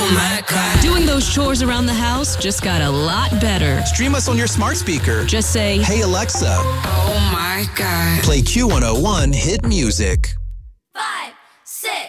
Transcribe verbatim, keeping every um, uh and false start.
Oh my God. Doing those chores around the house just got a lot better. Stream us on your smart speaker. Just say, "Hey Alexa." Oh my God. Play Q one oh one Hit Music.